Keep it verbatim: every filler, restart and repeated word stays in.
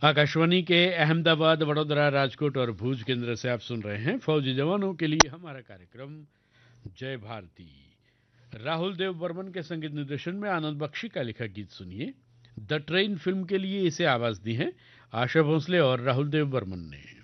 आकाशवाणी के अहमदाबाद, वडोदरा, राजकोट और भुज केंद्र से आप सुन रहे हैं फौजी जवानों के लिए हमारा कार्यक्रम जय भारती। राहुल देव बर्मन के संगीत निर्देशन में आनंद बख्शी का लिखा गीत सुनिए। द ट्रेन फिल्म के लिए इसे आवाज दी है आशा भोसले और राहुल देव बर्मन ने।